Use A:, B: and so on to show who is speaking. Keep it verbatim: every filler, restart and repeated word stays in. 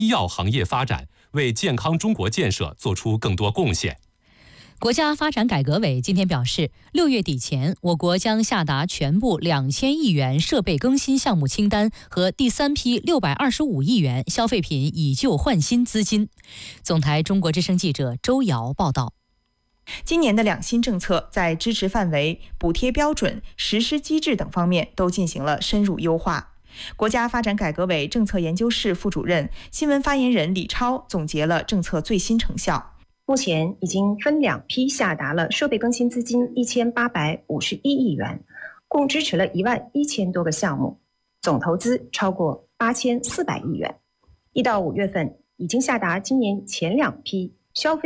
A: 医药行业发展，为健康中国建设做出更多贡献。
B: 国家发展改革委今天表示，六月底前，我国将下达全部两千亿元设备更新项目清单和第三批六百二十五亿元消费品以旧换新资金。总台中国之声记者周瑶报道。
C: 今年的两新政策在支持范围、补贴标准、实施机制等方面都进行了深入优化。国家发展改革委政策研究室副主任、新闻发言人李超总结了政策最新成效。
D: 目前已经分两批下达了设备更新资金一千八百五十一亿元，共支持了一万一千多个项目，总投资超过八千四百亿元。一到五月份已经下达今年前两批消费